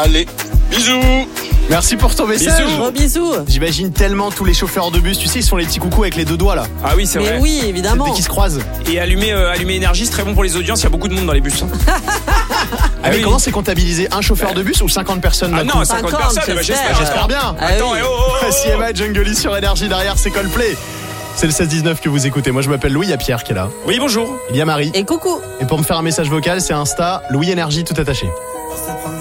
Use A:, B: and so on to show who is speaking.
A: Allez, bisous.
B: Merci pour ton message.
C: Gros bisous.
B: J'imagine tellement tous les chauffeurs de bus, tu sais, ils sont les petits coucous avec les deux doigts là.
D: Ah oui, c'est
C: Mais
D: vrai.
C: oui, évidemment.
B: Dès qu'ils se croisent.
D: Et allumer énergie, c'est très bon pour les audiences. Il y a beaucoup de monde dans les bus.
B: Ah mais
D: oui.
B: comment c'est comptabilisé? Un chauffeur de bus ou 50 personnes d'un
D: Ah
B: coup?
D: non, 50 personnes. Bah,
C: j'espère.
B: J'espère bien.
C: Ah
D: Attends,
C: oui.
B: Siema et Jungle sur Énergie, derrière c'est Coldplay. C'est le 16-19 que vous écoutez. Moi je m'appelle Louis, il y a Pierre qui est là.
D: Oui, bonjour.
B: Il y a Marie.
C: Et coucou.
B: Et pour me faire un message vocal, c'est Insta, Louis Énergie tout attaché.